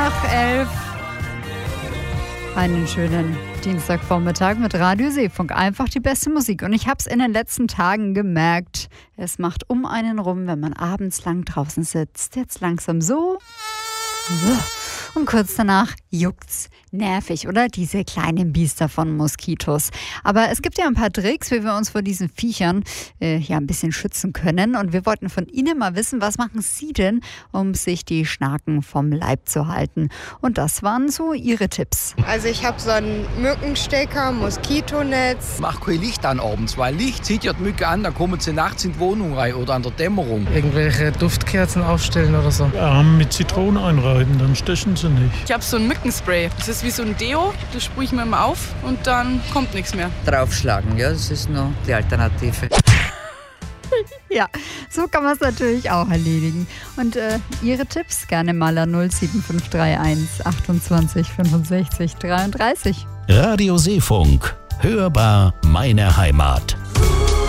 nach 11. Einen schönen Dienstagvormittag mit Radio Seefunk. Einfach die beste Musik. Und ich habe es in den letzten Tagen gemerkt. Es macht um einen rum, wenn man abends lang draußen sitzt. Jetzt langsam so. Und kurz danach juckt's. Nervig, oder? Diese kleinen Biester von Moskitos. Aber es gibt ja ein paar Tricks, wie wir uns vor diesen Viechern ein bisschen schützen können. Und wir wollten von Ihnen mal wissen, was machen Sie denn, um sich die Schnaken vom Leib zu halten? Und das waren so Ihre Tipps. Also ich habe so einen Mückenstecker, Moskitonetz. Mach kein Licht an abends, weil Licht zieht ja die Mücke an, dann kommen sie nachts in die Wohnung rein oder an der Dämmerung. Irgendwelche Duftkerzen aufstellen oder so. Mit Zitrone einreiben, dann stechen sie nicht. Ich habe so ein Mückenspray. Das ist wie so ein Deo, das sprühe ich mir immer auf und dann kommt nichts mehr. Draufschlagen, ja, das ist noch die Alternative. Ja, so kann man es natürlich auch erledigen. Und Ihre Tipps gerne mal an 07531 28 65 33. Radio Seefunk. Hörbar meine Heimat.